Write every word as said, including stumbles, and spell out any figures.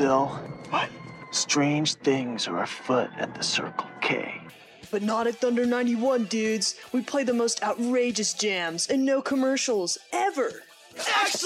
Bill. What? Strange things are afoot at the Circle K. But not at Thunder ninety-one, dudes. We play the most outrageous jams and no commercials, ever. Excellent!